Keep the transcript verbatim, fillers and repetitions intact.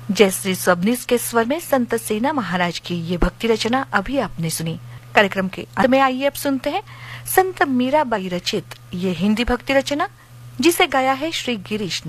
जयश्री सबनीस के स्वर में संत सेना महाराज की ये भक्ति रचना अभी आपने सुनी। कार्यक्रम के अंत में आइए अब सुनते हैं संत मीराबाई रचित ये हिंदी भक्ति रचना, जिसे गाया है श्री गिरीश ने।